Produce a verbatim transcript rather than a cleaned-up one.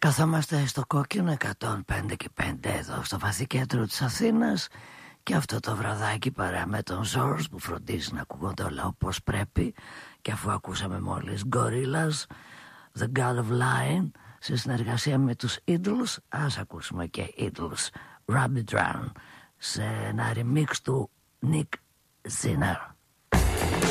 Καθόμαστε στο Κόκκινο εκατόν πέντε και πέντε εδώ στο βαθύ κέντρο της Αθήνας. Και αυτό το βραδάκι παρά με τον Ζόρς που φροντίζει να ακούγονται όλα όπως πρέπει. Και αφού ακούσαμε μόλις Gorillaz, The God of Lying, σε συνεργασία με τους Idols, ας ακούσουμε και Idols, Rabbit Run, σε ένα remix του Nick Zinner.